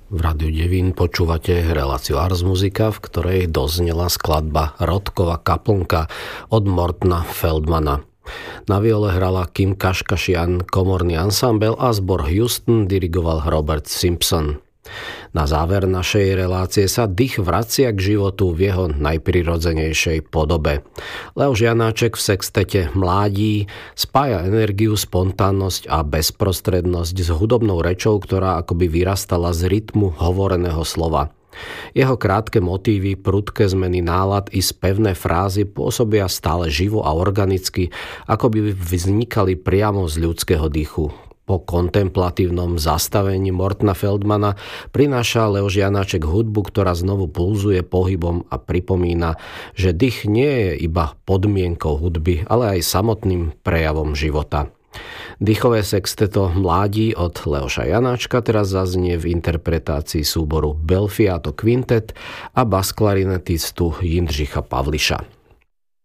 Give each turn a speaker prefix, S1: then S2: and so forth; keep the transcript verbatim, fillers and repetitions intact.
S1: V Rádiu Devín počúvate reláciu Ars Musica, v ktorej doznela skladba Rodkova kaplnka od Mortona Feldmana. Na viole hrala Kim Kaškašian, komorný ansámbel a zbor Houston dirigoval Robert Simpson. Na záver našej relácie sa dých vracia k životu v jeho najprirodzenejšej podobe. Leoš Janáček v sextete Mládí spája energiu, spontánnosť a bezprostrednosť s hudobnou rečou, ktorá akoby vyrastala z rytmu hovoreného slova. Jeho krátke motívy, prudké zmeny nálad i spevné frázy pôsobia stále živo a organicky, ako by vznikali priamo z ľudského dychu. Po kontemplatívnom zastavení Mortona Feldmana prináša Leoš Janáček hudbu, ktorá znovu pulzuje pohybom a pripomína, že dých nie je iba podmienkou hudby, ale aj samotným prejavom života. Dýchové sexteto Mládí od Leoša Janáčka teraz zaznie v interpretácii súboru Belfiato Quintet a basklarinetistu Jindřicha Pavliša.